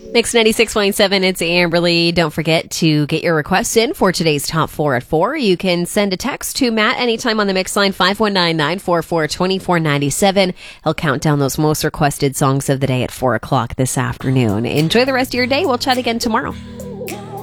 Mix 96.7, it's Amberly. Don't forget to get your requests in for today's Top 4 at 4. You can send a text to Matt anytime on the Mix line, 519-944-2497. He'll count down those most requested songs of the day at 4 o'clock this afternoon. Enjoy the rest of your day. We'll chat again tomorrow.